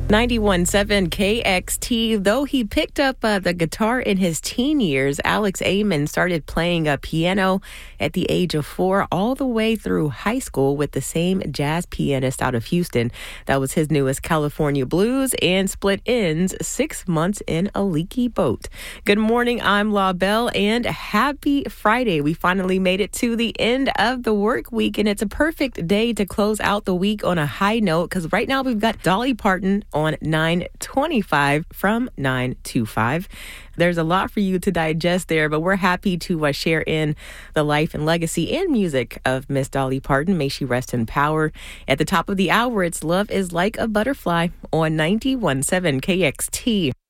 91.7 KXT. Though he picked up the guitar in his teen years, Alex Amon started playing piano at the age of 4 all the way through high school with the same jazz pianist out of Houston. That was his newest California Blues and split ends 6 months in a leaky boat. Good morning, I'm La Belle, and happy Friday. We finally made it to the end of the work week, and it's a perfect day to close out the week on a high note because right now we've got Dolly Parton on 925 from 925. There's a lot for you to digest there, but we're happy to share in the life and legacy and music of Miss Dolly Parton. May she rest in power. At the top of the hour, it's Love is Like a Butterfly on 91.7 KXT.